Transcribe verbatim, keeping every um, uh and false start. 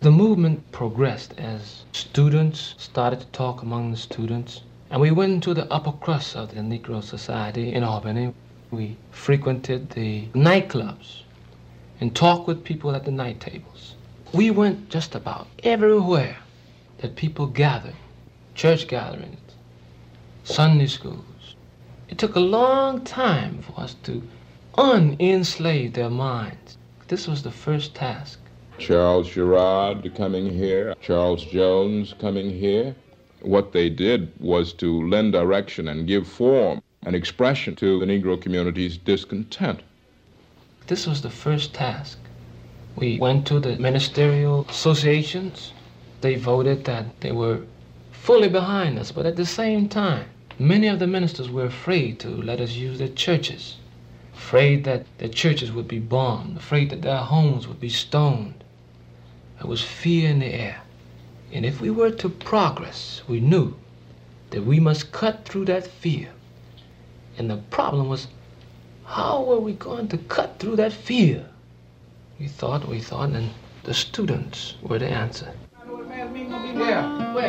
The movement progressed as students started to talk among the students, and we went into the upper crust of the Negro Society in Albany. We frequented the nightclubs and talked with people at the night tables. We went just about everywhere that people gathered, church gatherings, Sunday schools. It took a long time for us to unenslave their minds. This was the first task. Charles Girard coming here, Charles Jones coming here. What they did was to lend direction and give form and expression to the Negro community's discontent. This was the first task. We went to the ministerial associations. They voted that they were fully behind us, but at the same time, many of the ministers were afraid to let us use their churches, afraid that their churches would be bombed, afraid that their homes would be stoned. There was fear in the air. And if we were to progress, we knew that we must cut through that fear. And the problem was, how were we going to cut through that fear? We thought, we thought, and the students were the answer.